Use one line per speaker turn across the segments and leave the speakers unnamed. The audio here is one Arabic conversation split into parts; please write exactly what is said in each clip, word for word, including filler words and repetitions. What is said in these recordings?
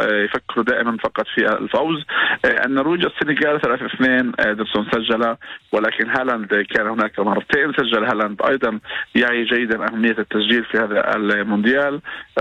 يفكروا دائما فقط في الفوز. النرويج السنغال ثلاثة اثنين إدرسون سجل، ولكن هالاند كان هناك مرتين سجل هالاند أيضا يعي جيدا أهمية التسجيل في هذا المونديال.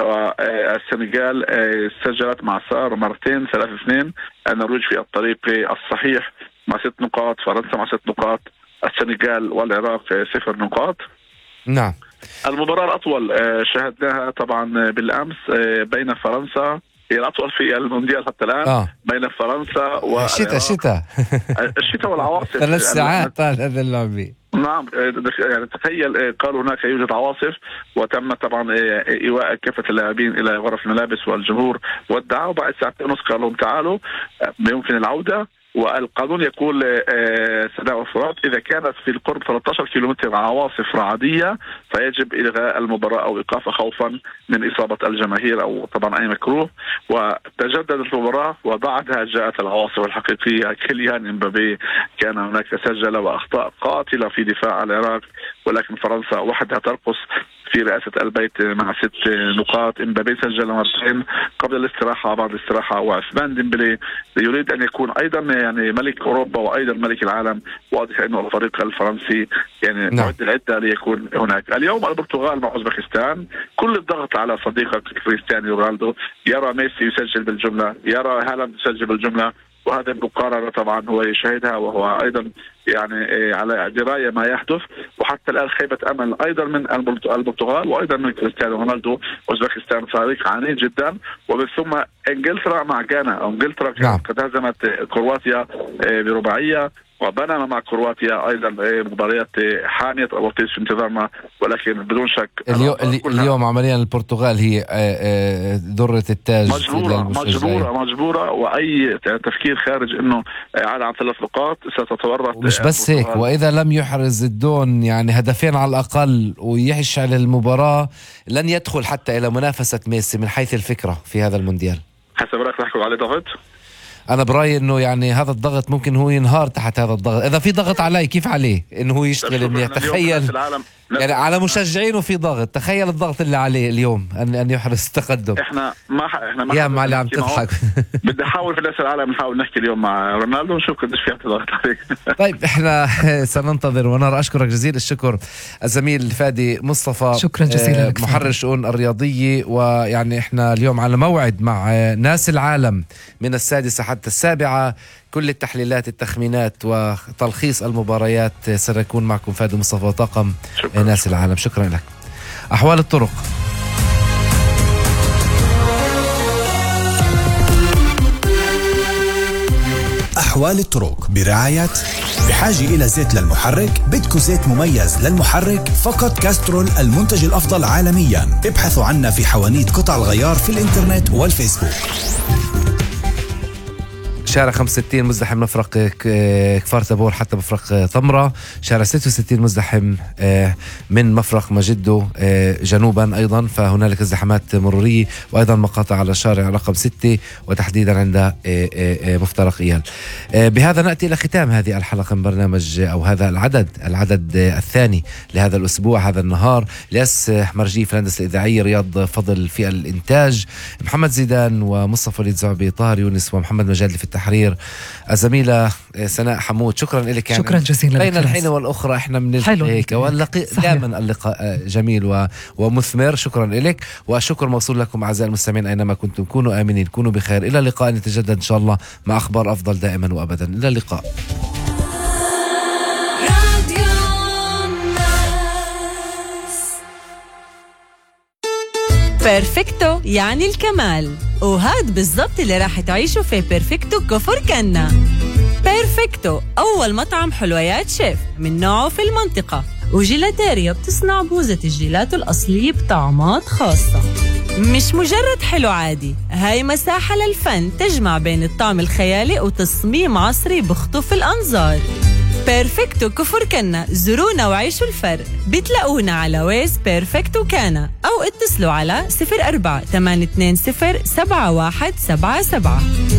السنغال سجلت مع سار مرتين ثلاثة اثنين. النرويج في الطريق الصحيح مع ست نقاط، فرنسا مع ست نقاط، السنغال والعراق صفر نقاط.
نعم.
المباراة الأطول شاهدناها طبعا بالأمس بين فرنسا، هي الأطول في المونديال حتى الآن، آه. بين فرنسا
والشتاء الشتاء
الشتاء والعواصف
ثلاث ساعات طال هذا اللعبة.
نعم يعني تخيل، قالوا هناك يوجد عواصف، وتم طبعا إيواء كافة اللاعبين إلى غرف الملابس والجمهور والدعاء، وبعد ساعتين ونص قالوا لهم تعالوا يمكن العودة. والقانون يقول سناء وفرات إذا كانت في القرب ثلاثة عشر كيلومتر عواصف رعدية فيجب إلغاء المباراة أو إيقافها خوفا من إصابة الجماهير أو طبعا أي مكروه. وتجددت المباراة وبعدها جاءت العواصف الحقيقية. كيليان إمبابي كان هناك سجل وأخطاء قاتلة في دفاع العراق، ولكن فرنسا وحدها ترقص في رئاسة البيت مع ست نقاط. إمبابي سجل مرتين قبل الاستراحة بعد الاستراحة، وعثمان ديمبلي يريد أن يكون أيضا يعني ملك أوروبا وأيضا ملك العالم. واضح أنه الفريق الفرنسي يعني معد العدة ليكون هناك. اليوم البرتغال مع أوزبكستان، كل الضغط على صديقك كريستيانو رونالدو، يرى ميسي يسجل بالجملة، يرى هالاند يسجل بالجملة، وهذا المقارنة طبعا هو يشاهدها وهو أيضا يعني على دراية ما يحدث. وحتى الآن خيبة أمل أيضا من البرتغال وأيضا من كريستيانو رونالدو. أوزبكستان فريق عنيد جدا. ومن ثم إنجلترا مع غانا. إنجلترا
نعم.
قد هزمت كرواتيا برباعية، وبنما مع كرواتيا أيضا مباريات حامية الوقت في انتظارنا، ولكن بدون شك
اليوم, اليوم عمليا البرتغال هي درة التاج
مجبورة مجبورة مجبورة وأي تفكير خارج أنه عادة عن ثلاث نقاط ستتورط.
مش بس هيك، وإذا لم يحرز الدون يعني هدفين على الأقل ويشعل المباراة لن يدخل حتى إلى منافسة ميسي من حيث الفكرة في هذا المونديال.
حسب رأيك تحكوا عليه ضغط؟
أنا برأيي إنه يعني هذا الضغط ممكن هو ينهار تحت هذا الضغط. إذا في ضغط عليه كيف عليه إنه هو يشتغل؟ إنه تخيل يعني على مشجعينه في ضغط، تخيل الضغط اللي عليه اليوم أن أن يحرز التقدم.
إحنا ما إحنا ما
يا معلم عم تضحك.
بدي أحاول في كأس العالم نحاول نحكي اليوم مع رونالدو ونشوف قديش في ضغط عليه.
طيب إحنا سننتظر ونرى. أشكرك جزيل الشكر الزميل فادي مصطفى،
شكرا جزيلا لك
محرر الشؤون الرياضية. ويعني إحنا اليوم على موعد مع ناس العالم من السادسة حتى السابعة. كل التحليلات التخمينات وتلخيص المباريات سنكون معكم فادي مصطفى وطاقم ناس العالم. شكرا لك. أحوال الطرق.
أحوال الطرق برعاية بحاجة إلى زيت للمحرك؟ بدكو زيت مميز للمحرك؟ فقط كاسترول المنتج الأفضل عالميا. ابحثوا عنا في حوانيت قطع الغيار في الإنترنت والفيسبوك.
شارع خمسة وستين مزدحم مفرق كفار تبور حتى مفرق ثمرة. شارع ستة وستين مزدحم من مفرق مجدو جنوبا أيضا، فهنالك ازدحامات مرورية، وأيضا مقاطع على شارع رقم ستة وتحديدا عند مفترق إيال. بهذا نأتي إلى ختام هذه الحلقة من برنامج أو هذا العدد العدد الثاني لهذا الأسبوع هذا النهار. لياس مرجي في الهندسة الإذاعية، رياض فضل في الإنتاج، محمد زيدان ومصطفى وليد زعبي، طاهر يونس ومحمد مجادلي في التحرير، الزميلة سناء حمود. شكرا لك.
يعني شكرا جزيلا.
بين الحين والأخرى احنا من هيك واللقاء دائما اللقاء جميل و... ومثمر. شكرا لك، والشكر موصول لكم أعزائي المستمعين أينما كنتم. كونوا آمنين، كونوا بخير. إلى اللقاء، نتجدد إن شاء الله مع أخبار أفضل دائما وأبدا. إلى اللقاء.
بيرفكتو يعني الكمال، وهاد بالضبط اللي راح تعيشوا في بيرفكتو كفر كنا. بيرفكتو أول مطعم حلويات شيف من نوعه في المنطقة، وجيلاتيريا بتصنع بوزة الجيلاتو الأصلية بطعمات خاصة. مش مجرد حلو عادي، هاي مساحة للفن تجمع بين الطعم الخيالي وتصميم عصري بخطف الأنظار. بيرفكتو كفر كنا، زورونا وعيشوا الفرق. بتلاقونا على ويز بيرفكتو كانا، أو اتصلوا على صفر أربعة ثمانية اثنين صفر سبعة واحد سبعة سبعة.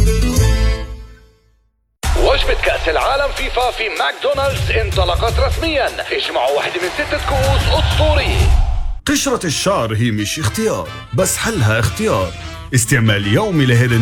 وجبة كأس العالم فيفا في ماكدونالدز انطلقت رسميا. اجمعوا واحدة من ستة كؤوس أسطورية.
قشرة الشعر هي مش اختيار، بس حلها اختيار. استعمال يومي لهيدن